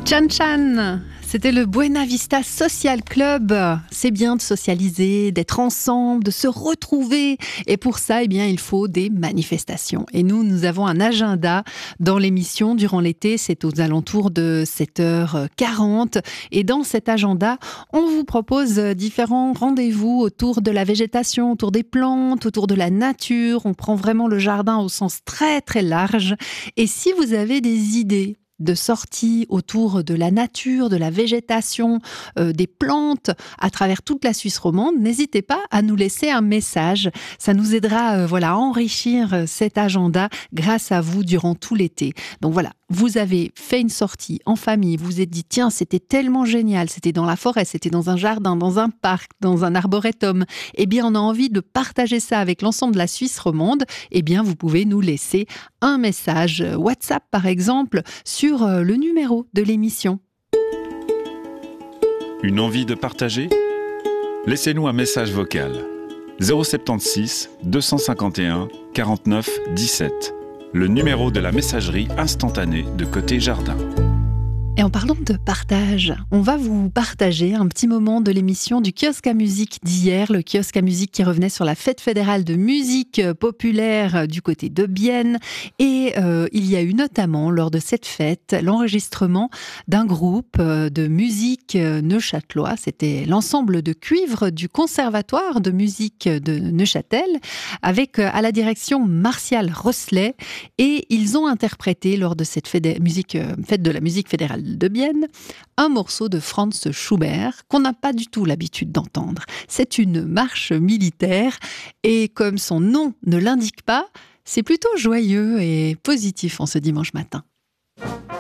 Chan Chan, c'était le Buena Vista Social Club. C'est bien de socialiser, d'être ensemble, de se retrouver. Et pour ça, il faut des manifestations. Et nous avons un agenda dans l'émission durant l'été. C'est aux alentours de 7h40. Et dans cet agenda, on vous propose différents rendez-vous autour de la végétation, autour des plantes, autour de la nature. On prend vraiment le jardin au sens très très large. Et si vous avez des idées de sorties autour de la nature, de la végétation, des plantes à travers toute la Suisse romande, n'hésitez pas à nous laisser un message. Ça nous aidera à enrichir cet agenda grâce à vous durant tout l'été. Donc voilà, vous avez fait une sortie en famille, vous vous êtes dit tiens, c'était tellement génial, c'était dans la forêt, c'était dans un jardin, dans un parc, dans un arboretum. On a envie de partager ça avec l'ensemble de la Suisse romande. Vous pouvez nous laisser un message WhatsApp par exemple sur le numéro de l'émission. Une envie de partager ? Laissez-nous un message vocal. 076 251 49 17. Le numéro de la messagerie instantanée de Côté Jardin. Et en parlant de partage, on va vous partager un petit moment de l'émission du kiosque à musique d'hier, le kiosque à musique qui revenait sur la fête fédérale de musique populaire du côté de Bienne. Et il y a eu notamment, lors de cette fête, l'enregistrement d'un groupe de musique neuchâtelois. C'était l'ensemble de cuivre du Conservatoire de musique de Neuchâtel, avec à la direction Martial Rosselet. Et ils ont interprété, lors de cette fête de la musique fédérale de Bienne, un morceau de Franz Schubert qu'on n'a pas du tout l'habitude d'entendre. C'est une marche militaire et comme son nom ne l'indique pas, c'est plutôt joyeux et positif en ce dimanche matin.